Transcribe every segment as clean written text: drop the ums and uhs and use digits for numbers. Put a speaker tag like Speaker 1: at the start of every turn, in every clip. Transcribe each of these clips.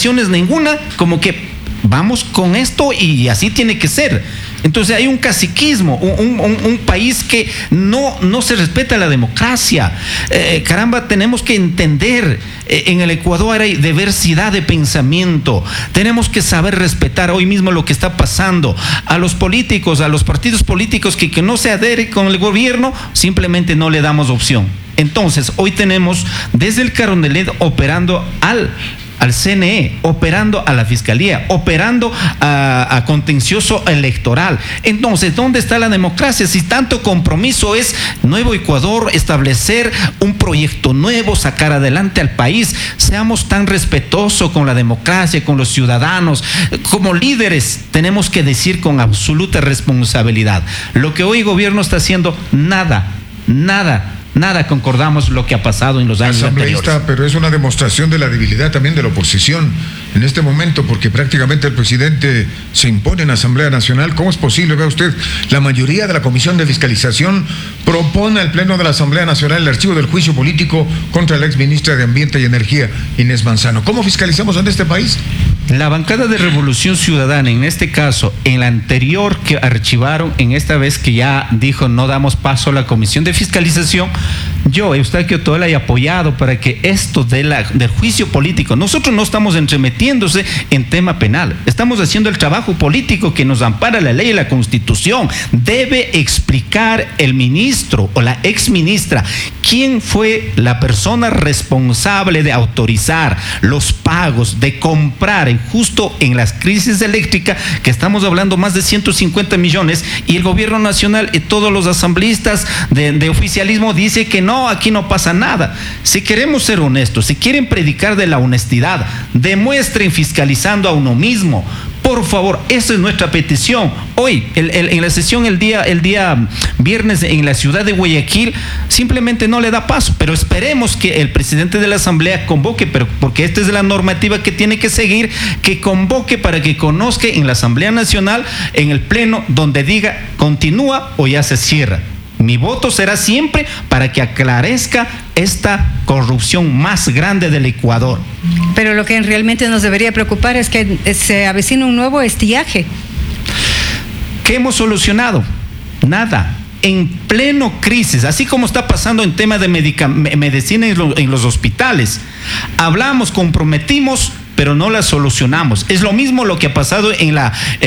Speaker 1: explicaciones ninguna, como que vamos con esto y así tiene que ser. Entonces hay un caciquismo, un país que no se respeta la democracia. Caramba, tenemos que entender, en el Ecuador hay diversidad de pensamiento, tenemos que saber respetar hoy mismo lo que está pasando. A los políticos, a los partidos políticos que no se adheren con el gobierno, simplemente no le damos opción. Entonces, hoy tenemos desde el Carondelet operando al CNE, operando a la Fiscalía, operando a contencioso electoral. Entonces, ¿dónde está la democracia? Si tanto compromiso es Nuevo Ecuador, establecer un proyecto nuevo, sacar adelante al país, seamos tan respetuosos con la democracia, con los ciudadanos. Como líderes tenemos que decir con absoluta responsabilidad, lo que hoy el gobierno está haciendo, nada concordamos lo que ha pasado en los años anteriores.
Speaker 2: Pero es una demostración de la debilidad también de la oposición en este momento, porque prácticamente el presidente se impone en la Asamblea Nacional. ¿Cómo es posible? Vea usted, la mayoría de la Comisión de Fiscalización propone al Pleno de la Asamblea Nacional el archivo del juicio político contra la exministra de Ambiente y Energía, Inés Manzano. ¿Cómo fiscalizamos en este país?
Speaker 1: La bancada de Revolución Ciudadana, en este caso, en la anterior que archivaron, en esta vez que ya dijo no damos paso a la Comisión de Fiscalización, yo, Eustaquio Toela, he apoyado para que esto del juicio político, nosotros no estamos entremetiéndose en tema penal, estamos haciendo el trabajo político que nos ampara la ley y la Constitución. Debe explicar el ministro o la exministra quién fue la persona responsable de autorizar los pagos, de comprar justo en las crisis eléctricas, que estamos hablando más de 150 millones, y el gobierno nacional y todos los asambleístas de oficialismo dice que no, aquí no pasa nada. Si queremos ser honestos, si quieren predicar de la honestidad, demuestren fiscalizando a uno mismo. Por favor, esa es nuestra petición. Hoy, en la sesión el día viernes en la ciudad de Guayaquil, simplemente no le da paso, pero esperemos que el presidente de la Asamblea convoque, pero porque esta es la normativa que tiene que seguir, que convoque para que conozca en la Asamblea Nacional, en el Pleno, donde diga continúa o ya se cierra. Mi voto será siempre para que aclarezca esta corrupción más grande del Ecuador.
Speaker 3: Pero lo que realmente nos debería preocupar es que se avecina un nuevo estiaje.
Speaker 1: ¿Qué hemos solucionado? Nada. En pleno crisis, así como está pasando en tema de medicina en los hospitales. Hablamos, comprometimos, pero no la solucionamos. Es lo mismo lo que ha pasado en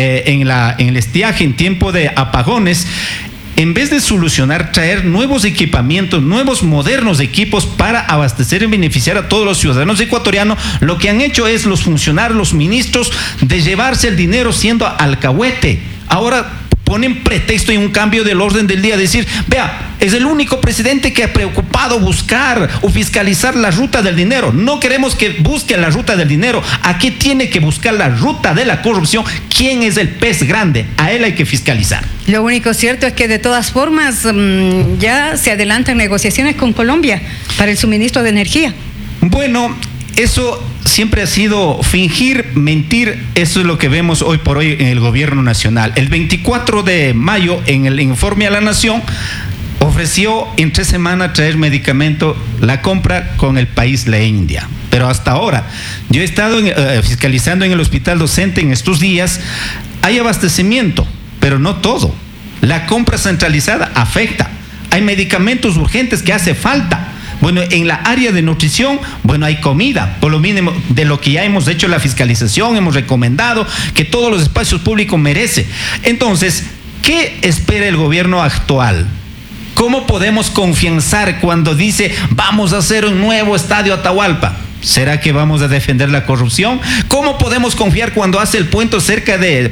Speaker 1: el estiaje en tiempo de apagones. En vez de solucionar, traer nuevos equipamientos, nuevos modernos equipos para abastecer y beneficiar a todos los ciudadanos ecuatorianos, lo que han hecho es los funcionarios, los ministros, de llevarse el dinero siendo alcahuete. Ahora ponen pretexto en un cambio del orden del día, decir, vea, es el único presidente que ha preocupado buscar o fiscalizar la ruta del dinero. No queremos que busque la ruta del dinero, aquí tiene que buscar la ruta de la corrupción. ¿Quién es el pez grande? A él hay que fiscalizar.
Speaker 3: Lo único cierto es que de todas formas ya se adelantan negociaciones con Colombia para el suministro de energía.
Speaker 1: Bueno, eso siempre ha sido fingir, mentir. Eso es lo que vemos hoy por hoy en el gobierno nacional. El 24 de mayo, en el informe a la Nación, ofreció en 3 semanas traer medicamento, la compra con el país, la India. Pero hasta ahora, yo he estado fiscalizando en el hospital docente en estos días, hay abastecimiento, pero no todo. La compra centralizada afecta. Hay medicamentos urgentes que hace falta. Bueno, en la área de nutrición, bueno, hay comida, por lo mínimo de lo que ya hemos hecho la fiscalización, hemos recomendado que todos los espacios públicos merecen. Entonces, ¿qué espera el gobierno actual? ¿Cómo podemos confianzar cuando dice vamos a hacer un nuevo estadio Atahualpa? ¿Será que vamos a defender la corrupción? ¿Cómo podemos confiar cuando hace el puente cerca de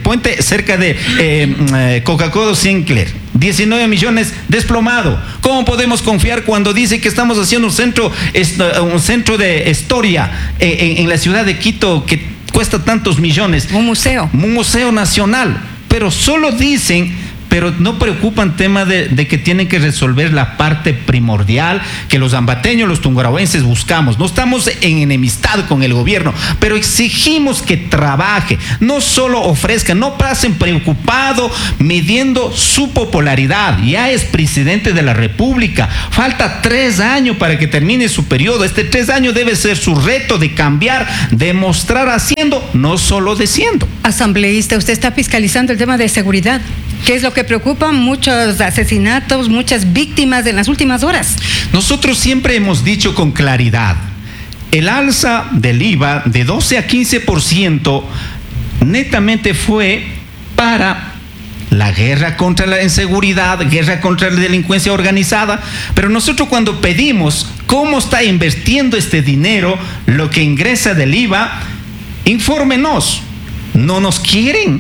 Speaker 1: Coca-Cola Sinclair? 19 millones desplomado. ¿Cómo podemos confiar cuando dice que estamos haciendo un centro de historia en la ciudad de Quito que cuesta tantos millones?
Speaker 3: Un museo.
Speaker 1: Un museo nacional. Pero solo dicen, pero no preocupan tema de que tienen que resolver la parte primordial que los ambateños, los tungurahuenses buscamos. No estamos en enemistad con el gobierno, pero exigimos que trabaje, no solo ofrezca, no pasen preocupado midiendo su popularidad. Ya es presidente de la República, falta 3 años para que termine su periodo. Este 3 años debe ser su reto de cambiar, demostrar haciendo, no solo diciendo.
Speaker 3: Asambleísta, usted está fiscalizando el tema de seguridad. ¿Qué es lo que preocupa? Muchos asesinatos, muchas víctimas en las últimas horas.
Speaker 1: Nosotros siempre hemos dicho con claridad, el alza del IVA de 12 a 15% netamente fue para la guerra contra la inseguridad, guerra contra la delincuencia organizada, pero nosotros cuando pedimos cómo está invirtiendo este dinero, lo que ingresa del IVA, infórmenos. No nos quieren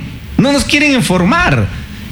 Speaker 1: informar.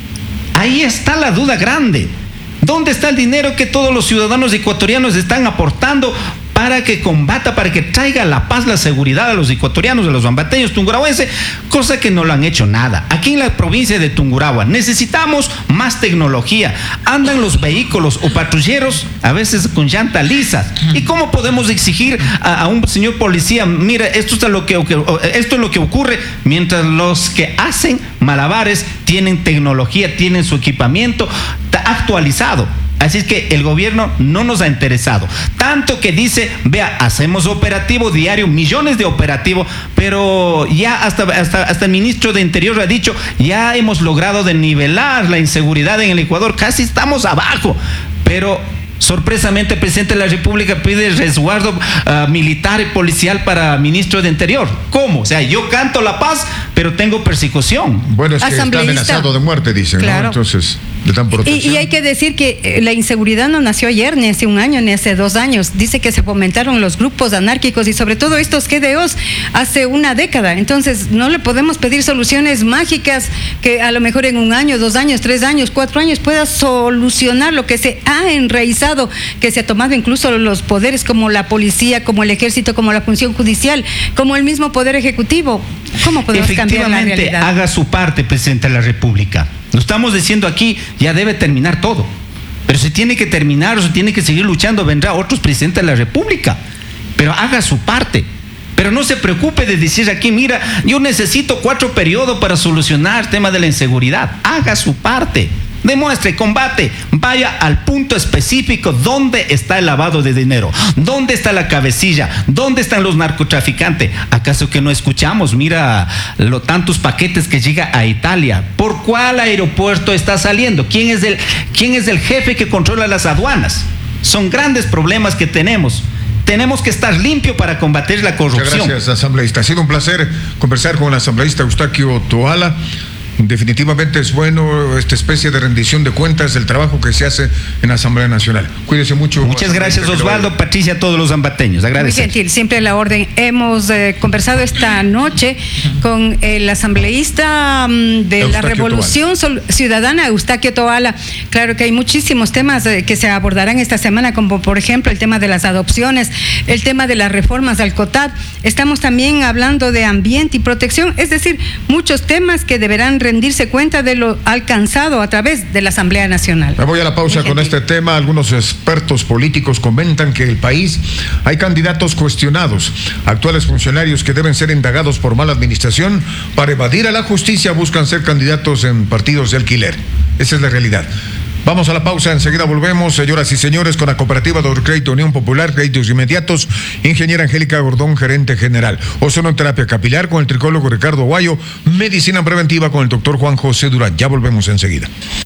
Speaker 1: Ahí está la duda grande. ¿Dónde está el dinero que todos los ciudadanos ecuatorianos están aportando para que combata, para que traiga la paz, la seguridad a los ecuatorianos, a los ambateños, tungurahuenses? Cosa que no lo han hecho nada. Aquí en la provincia de Tungurahua necesitamos más tecnología. Andan los vehículos o patrulleros a veces con llantas lisas. ¿Y cómo podemos exigir a un señor policía, mira, esto es lo que ocurre, mientras los que hacen malabares tienen tecnología, tienen su equipamiento actualizado? Así es que el gobierno no nos ha interesado. Tanto que dice, vea, hacemos operativo diario, millones de operativos, pero ya hasta el ministro de Interior ha dicho, ya hemos logrado nivelar la inseguridad en el Ecuador, casi estamos abajo. Pero sorpresamente el presidente de la República pide resguardo militar y policial para ministro de Interior. ¿Cómo? O sea, yo canto la paz, pero tengo persecución.
Speaker 2: Bueno, es que está amenazado de muerte, dicen, claro, ¿no? Entonces le dan protección.
Speaker 3: Y hay que decir que la inseguridad no nació ayer, ni hace 1 año, ni hace 2 años. Dice que se fomentaron los grupos anárquicos y sobre todo estos GDOs hace 1 década. Entonces no le podemos pedir soluciones mágicas que a lo mejor en 1 año, 2 años, 3 años, 4 años pueda solucionar lo que se ha enraizado, que se ha tomado incluso los poderes como la policía, como el ejército, como la función judicial, como el mismo poder ejecutivo. ¿Cómo podemos cambiar la realidad?
Speaker 1: Haga su parte, presidente de la República. Lo estamos diciendo aquí, ya debe terminar todo. Pero se tiene que terminar o se tiene que seguir luchando, vendrá otros presidentes de la República. Pero haga su parte. Pero no se preocupe de decir aquí, mira, yo necesito 4 periodos para solucionar el tema de la inseguridad. Haga su parte. Demuestre, combate, vaya al punto específico. ¿Dónde está el lavado de dinero? ¿Dónde está la cabecilla? ¿Dónde están los narcotraficantes? ¿Acaso que no escuchamos? Mira tantos paquetes que llega a Italia. ¿Por cuál aeropuerto está saliendo? ¿Quién es el jefe que controla las aduanas? Son grandes problemas que tenemos. Tenemos que estar limpio para combatir la corrupción.
Speaker 2: Muchas gracias, asambleísta. Ha sido un placer conversar con el asambleísta Eustaquio Toala. Definitivamente es bueno esta especie de rendición de cuentas del trabajo que se hace en la Asamblea Nacional. Cuídese mucho.
Speaker 1: Muchas gracias, Osvaldo, Patricia, a todos los ambateños. Agradezco.
Speaker 3: Muy gentil, siempre a la orden. Hemos conversado esta noche con el asambleísta de Eustaquio la Revolución Ciudadana, Eustaquio Toala. Claro que hay muchísimos temas que se abordarán esta semana, como por ejemplo el tema de las adopciones, el tema de las reformas al COTAD. Estamos también hablando de ambiente y protección, es decir, muchos temas que deberán rendirse cuenta de lo alcanzado a través de la Asamblea Nacional.
Speaker 2: Me voy a la pausa con este tema. Algunos expertos políticos comentan que en el país hay candidatos cuestionados, actuales funcionarios que deben ser indagados por mala administración para evadir a la justicia, buscan ser candidatos en partidos de alquiler. Esa es la realidad. Vamos a la pausa, enseguida volvemos, señoras y señores, con la cooperativa de Crédito Unión Popular, créditos inmediatos, ingeniera Angélica Gordón, gerente general, ozonoterapia capilar con el tricólogo Ricardo Guayo, medicina preventiva con el doctor Juan José Durán. Ya volvemos enseguida.